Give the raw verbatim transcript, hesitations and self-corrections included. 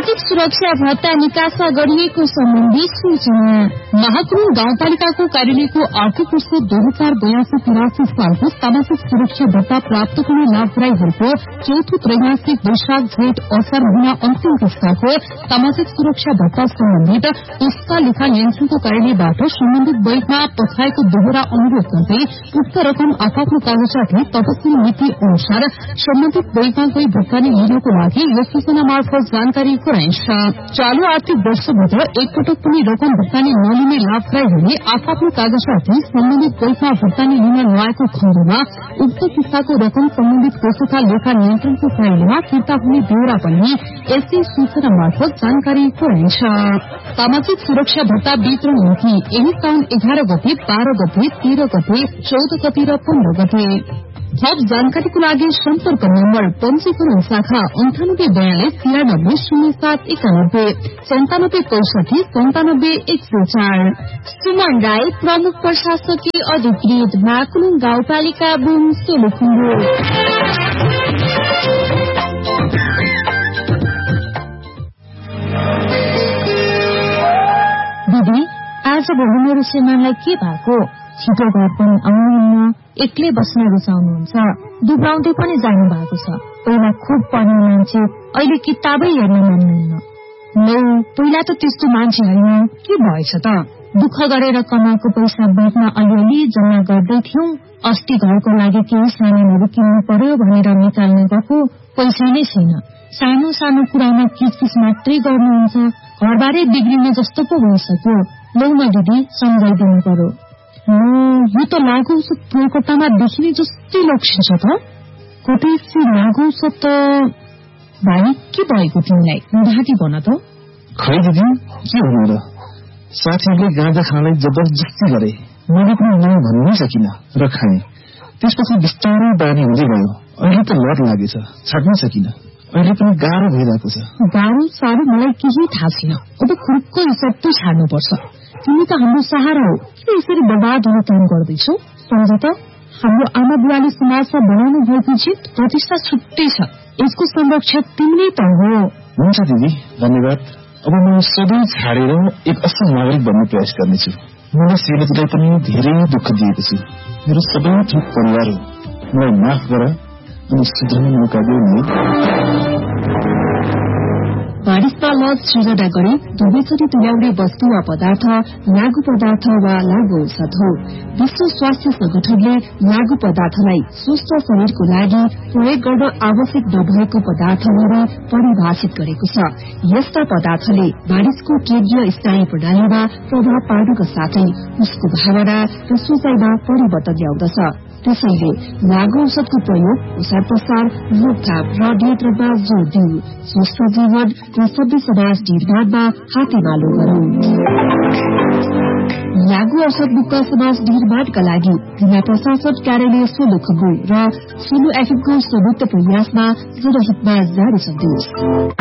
सामाजिक सुरक्षा भत्ता निकास गरिएको सम्बन्धी सूचना। महाकुरुङ गाउँपालिकाको कार्यालयको आर्थिक वर्ष दुई हजार बयासी तिरासी सालको सामाजिक सुरक्षा भत्ता प्राप्त गर्ने लाभग्राहीहरूको चौथो त्रैमासिक वैशाख जेठ असार महिना अन्तिम किस्ताको सामाजिक सुरक्षा भत्ता सम्बन्धित पुस्ता लेखा नियन्त्रणको कार्यालयबाट सम्बन्धित बैंकमा पठाएको दोहोरा अनुरोध गर्दै उक्त रकम आफ्नो कागजातले तत्कालीन नीति अनुसार सम्बन्धित बैंकमा गई भुक्तानी लिनको लागि यस सूचना मार्फत जानकारी गराइन्छ। चालू आर्थिक वर्षभित्र एकपटक पनि रकम भुक्तानी नलिने लाभग्राहीहरूले आफ्नो कागजातले सम्बन्धित बैंकमा भुक्तानी लिन नआएको खण्डमा उक्त किस्ताको रकम सम्बन्धित कोषका लेखा नियन्त्रणको कार्यालयमा फिर्ता हुने बेहोरा पनि यसै सूचना मार्फत जानकारी गराइन्छ। सामाजिक सुरक्षा भत्ता वितरण मिति यही साउन एघार गते बाह्र गते तेह्र गते चौध गते र पन्ध्र गते। थप जानकारीको लागि सम्पर्क नम्बर पञ्जीकरण शाखा अन्ठानब्बे बयालिस तिरानब्बे शून्य सात एकानब्बे सन्तानब्बे पैंसठी सन्तानब्बे एक सय चार। सुमन राई प्रमुख प्रशासकीय अधिकृत महाकुरुङ गाउँपालिका बुम सोलुखुम्बु। दिदी आज भोलि मेरो श्रीमानलाई के भएको? छिटो घर पनि आउनुहुन्न, एक्लै बस्न रुचाउनुहुन्छ, दुब्राउँदै पनि जानु भएको छ। पहिला खुब पढ्ने मान्छे, अहिले किताबै हेर्न मान्नुहुन्न। नौ पहिला त त्यस्तो मान्छे होइन, के भएछ त? दुःख गरेर कमाएको पैसा ब्याङ्कमा अलिअलि जम्मा गर्दै थियौं। अस्ति घरको लागि केही सामानहरू किन्नु पर्यो भनेर निकाल्न गएको, पैसा नै छैन। सानो सानो कुरामा किचकिच मात्रै गर्नुहुन्छ, घरबारे बिग्रिने जस्तो पो भइसक्यो। लौ न दिदी, सम्झाइदिनु पर्यो। यो त लागु औषध प्रयोगकर्तामा देखिने जस्तै लक्षण छ त। कतै लागु औषध त भाइ के भएको तिमीलाई? ढाकी भन त। खै दिदी, के भन्नु र? साथीहरूले गाँजा खानलाई जबरजस्ती गरे, मैले पनि नै भन्नै सकिन र खाएँ। त्यसपछि बिस्तारै बानी हुँदै गयो। अहिले त लत लागेछ, छाड्नै सकिन। अहिले पनि गाह्रो भइरहेको छ। गाह्रो साह्रो मलाई केही थाहा छैन। अब खुर्को हिसाब त छाड्नुपर्छ। तिमी त हाम्रो सहारा हो, के यसरी बर्बाद हुने काम गर्दैछौ? सम्झ त, हाम्रो आमा बुवाले समाजमा बनाउनु भएको जित प्रतिष्ठा छुट्टै छ। यसको संरक्षक तिमी त हो। हुन्छ दिदी, धन्यवाद। अब म सबै छाडेर एक असल नागरिक बन्ने प्रयास गर्नेछु। मलाई श्रीमतीलाई पनि धेरै दुःख दिएको छु। मेरो सबै थोक परिवार हो, मलाई माफ गर अनि सुधार्ने मौका दियो नि। बारिशमा लज सृजना गरी दुवैचोटि तुल्याउने वस्तु वा पदार्थ लागू पदार्थ वा लागू औषध हो। विश्व स्वास्थ्य संगठनले लागू पदार्थलाई स्वस्थ शरीरको लागि प्रयोग गर्न आवश्यक नभएको पदार्थहरू परिभाषित गरेको छ। यस्ता पदार्थले मानिसको केन्द्रीय स्नायु प्रणालीमा प्रभाव पार्नुका साथै उसको भावना र सोचाइमा परिवर्तन ल्याउँदछ। त्यसैले लागू औषधको प्रयोग प्रसार प्रसार रोकथाम र नियन्त्रणमा जोड़ दिऊ। स्वस्थ जीवन र सभ्य समाज निर्माणमा हातेमालो गरौं। लागू औषध मुक्त समाज निर्माणका लागि जिल्ला प्रशासन कार्यालय सोलुखुम्बु र सोलु एफएमको संयुक्त प्रयासमा जनहितमा जारी सन्देश।